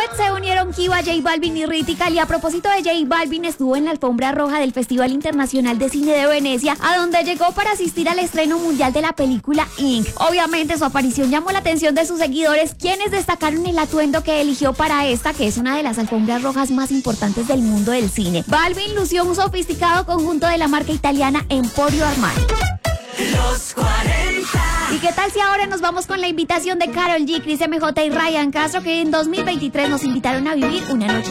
set se unieron Kiva, J Balvin y Ritical. Y a propósito de J Balvin, estuvo en la alfombra roja del Festival Internacional de Cine de Venecia, a donde llegó para asistir al estreno mundial de la película Ink. Obviamente su aparición llamó la atención de sus seguidores, quienes destacaron el atuendo que eligió para esta, que es una de las alfombras rojas más importantes del mundo del cine. Balvin lució un sofisticado conjunto de la marca italiana Emporio Armani. Los 40. ¿Y qué tal si ahora nos vamos con la invitación de Karol G, Cris MJ y Ryan Castro, que en 2023 nos invitaron a vivir una noche